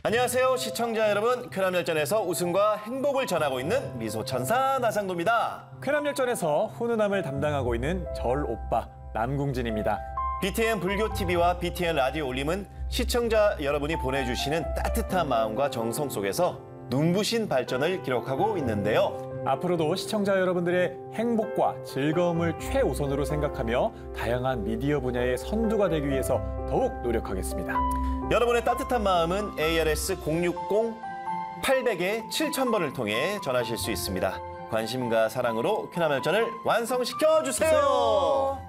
안녕하세요, 시청자 여러분. 쾌남열전에서 웃음과 행복을 전하고 있는 미소천사 나상도입니다. 쾌남열전에서 훈훈함을 담당하고 있는 절 오빠 남궁진입니다. BTN 불교TV와 BTN 라디오 올림은 시청자 여러분이 보내주시는 따뜻한 마음과 정성 속에서 눈부신 발전을 기록하고 있는데요. 앞으로도 시청자 여러분들의 행복과 즐거움을 최우선으로 생각하며 다양한 미디어 분야의 선두가 되기 위해서 더욱 노력하겠습니다. 여러분의 따뜻한 마음은 ARS 060-800-7000번을 통해 전하실 수 있습니다. 관심과 사랑으로 쾌남열전을 완성시켜주세요.